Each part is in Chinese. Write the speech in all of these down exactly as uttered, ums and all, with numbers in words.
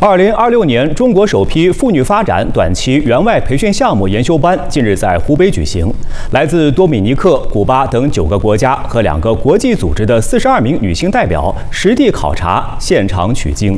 二零二六年中国首批妇女发展短期援外培训项目研修班近日在湖北举行，来自多米尼克、古巴等九个国家和两个国际组织的四十二名女性代表实地考察、现场取经。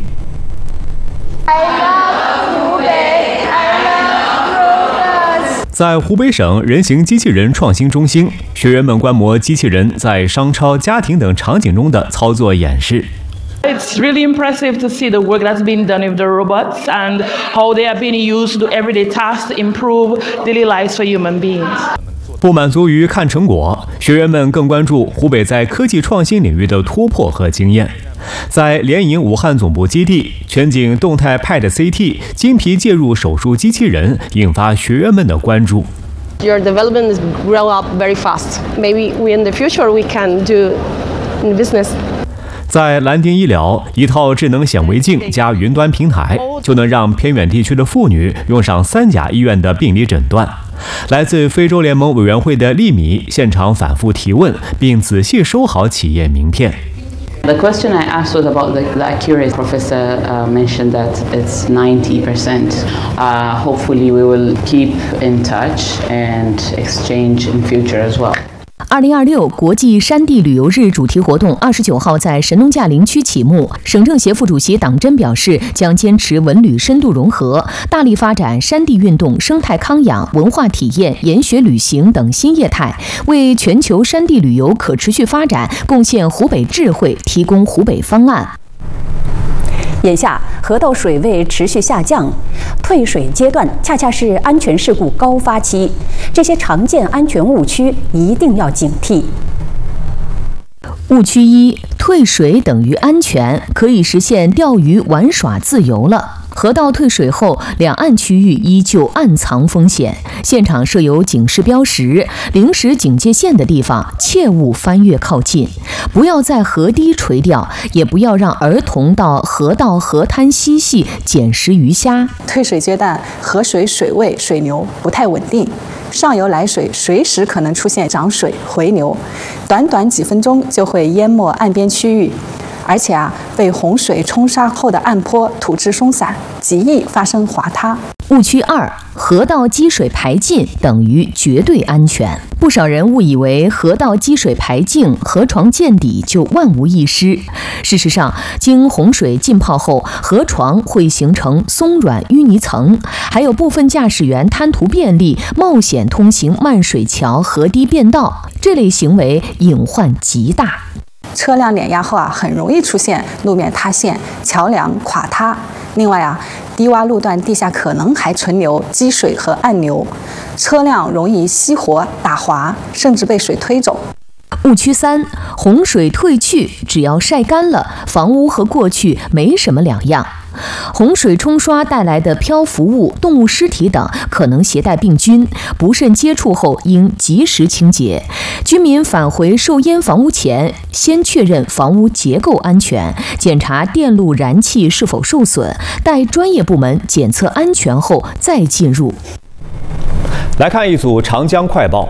在湖北省人形机器人创新中心，学员们观摩机器人在商超、家庭等场景中的操作演示。 It's really impressive to see the work that's been done with the robots and how they are being used to do everyday tasks to improve daily lives for human beings. 不满足于看成果，学员们更关注湖北在科技创新领域的突破和经验。在联营武汉总部基地，全景动态 P E T C T 精皮介入手术机器人引发学员们的关注。 Your development is grow up very fast. Maybe we in the future we can do in business. 在蓝丁医疗，一套智能显微镜加云端平台，就能让偏远地区的妇女用上三甲医院的病理诊断。来自非洲联盟委员会的利米现场反复提问，并仔细收好企业名片。 The question I asked was about the, the accuracy. Professor uh, mentioned that it's ninety percent. Uh, hopefully, we will keep in touch and exchange in future as well. 二零二六国际山地旅游日主题活动二十九号在神农架林区启幕。省政协副主席党真表示，将坚持文旅深度融合，大力发展山地运动、生态康养、文化体验、研学旅行等新业态，为全球山地旅游可持续发展贡献湖北智慧，提供湖北方案。 眼下河道水位持续下降，退水阶段恰恰是安全事故高发期，这些常见安全误区一定要警惕。误区一：退水等于安全，可以实现钓鱼玩耍自由了。 河道退水后，两岸区域依旧暗藏风险，现场设有警示标识，临时警戒线的地方切勿翻越靠近，不要在河堤垂钓，也不要让儿童到河道、河滩嬉戏捡食鱼虾。 退水阶段，河水水位、水流不太稳定，上游来水随时可能出现涨水、回流，短短几分钟就会淹没岸边区域。 而且啊，被洪水冲刷后的岸坡土质松散，极易发生滑塌。 误区二：河道积水排尽等于绝对安全。不少人误以为河道积水排净、河床见底就万无一失。事实上，经洪水浸泡后，河床会形成松软淤泥层，还有部分驾驶员贪图便利，冒险通行漫水桥、河堤变道，这类行为隐患极大。 车辆碾压后啊，很容易出现路面塌陷、桥梁垮塌。另外啊，低洼路段地下可能还存留积水和暗流，车辆容易熄火、打滑，甚至被水推走。 误区三：洪水退去，只要晒干了，房屋和过去没什么两样。洪水冲刷带来的漂浮物、动物尸体等可能携带病菌，不慎接触后应及时清洁。居民返回受淹房屋前，先确认房屋结构安全，检查电路燃气是否受损，待专业部门检测安全后再进入。 来看一组长江快报。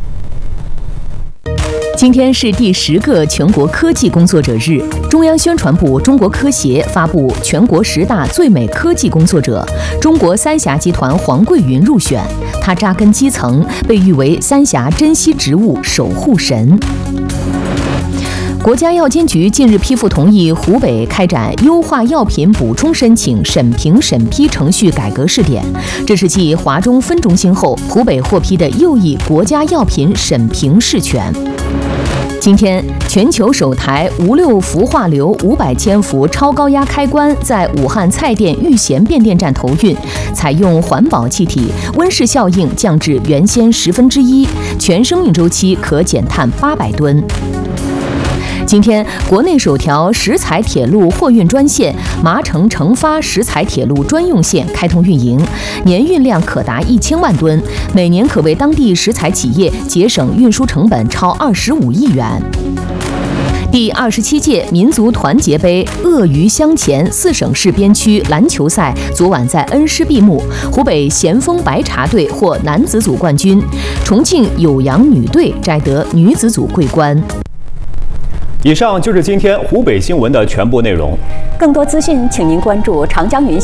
今天是第十个全国科技工作者日，中央宣传部、中国科协发布全国十大最美科技工作者，中国三峡集团黄桂云入选。他扎根基层，被誉为三峡珍稀植物守护神。 国家药监局近日批复同意湖北开展优化药品补充申请审评审批程序改革试点，这是继华中分中心后，湖北获批的又一国家药品审评试权。今天，全球首台无六氟化硫五百千伏超高压开关在武汉蔡甸玉贤变电站投运，采用环保气体，温室效应降至原先十分之一，全生命周期可减碳八百吨。 今天，国内首条石材铁路货运专线麻城成发石材铁路专用线开通运营，年运量可达一千万吨，每年可为当地石材企业节省运输成本超二十五亿元。第二十七届民族团结杯鳄鱼乡前四省市边区篮球赛昨晚在恩施闭幕，湖北咸丰白茶队获男子组冠军，重庆酉阳女队摘得女子组桂冠。 以上就是今天湖北新闻的全部内容。 更多资讯，请您关注长江云。